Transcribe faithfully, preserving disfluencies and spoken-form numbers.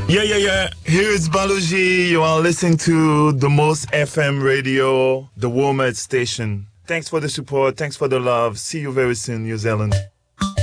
Yeah, yeah, yeah. Here is Baloji. You are listening to the most F M radio, the Womet station. Thanks for the support. Thanks for the love. See you very soon, New Zealand.